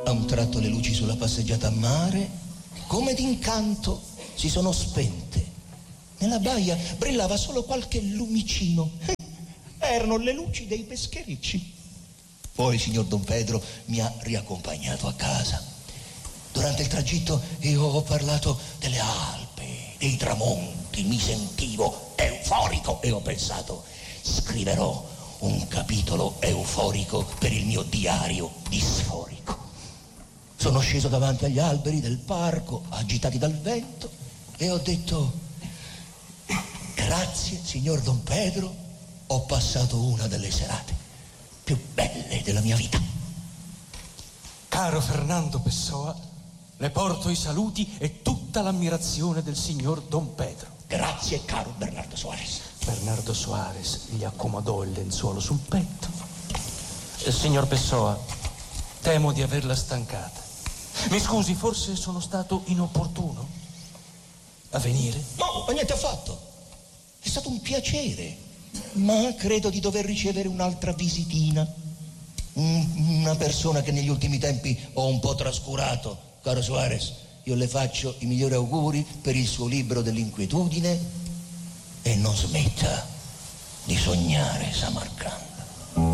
A un tratto le luci sulla passeggiata a mare, come d'incanto, si sono spente. Nella baia brillava solo qualche lumicino. Erano le luci dei peschericci. Poi il signor Don Pedro mi ha riaccompagnato a casa. Durante il tragitto io ho parlato delle Alpi, dei tramonti, mi sentivo euforico e ho pensato, scriverò un capitolo euforico per il mio diario disforico. Sono sceso davanti agli alberi del parco, agitati dal vento, e ho detto, grazie signor Don Pedro, ho passato una delle serate più belle della mia vita. Caro Fernando Pessoa, le porto i saluti e tutta l'ammirazione del signor Don Pedro. Grazie, caro Bernardo Soares. Bernardo Soares gli accomodò il lenzuolo sul petto. Signor Pessoa, temo di averla stancata. Mi scusi, forse sono stato inopportuno a venire? No, ma niente affatto. È stato un piacere. Ma credo di dover ricevere un'altra visitina. Una persona che negli ultimi tempi ho un po' trascurato. Caro Soares, io le faccio i migliori auguri per il suo libro dell'inquietudine e non smetta di sognare Samarcanda.